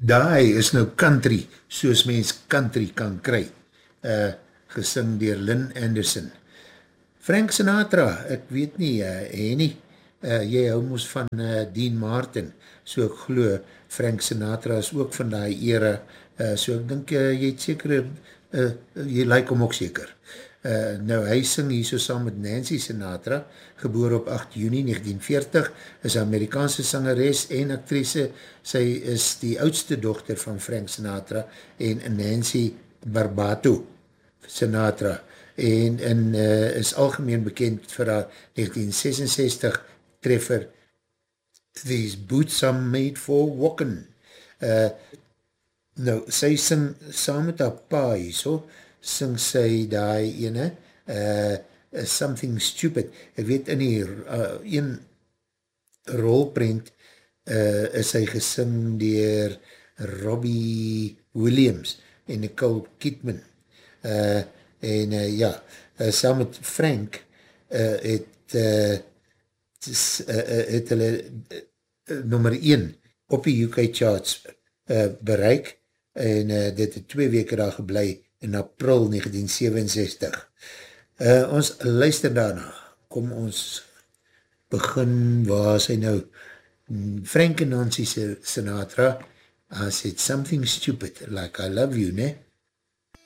Daai is nou country, soos mens country kan kry, gesing dier Lynn Anderson. Frank Sinatra, ek weet nie, Henny, jy hou moes van Dean Martin, so ek glo, Frank Sinatra is ook van die era, so ek dink jy het seker, jy like hom ook seker. Nou, hy sing hier so saam met Nancy Sinatra, geboor op 8 juni 1940, is Amerikaanse sangeres en actrice. Sy is die oudste dochter van Frank Sinatra en Nancy Barbato Sinatra en is algemeen bekend vir haar 1966 treffer These Boots Are Made for Walking. Nou, sy sing saam met haar pa hierso, sing sy die ene, Something Stupid. Ek weet in die een rolprent is hy gesing dier Robbie Williams en Nicole Kidman. Ja, saam met Frank het hulle nummer 1 op die UK charts bereik en dit het 2 weke daar geblei in april 1967. Ons luister daarna, kom ons begin, waar is hy nou? Frank en Nancy Sinatra, I said something stupid, like I love you, ne?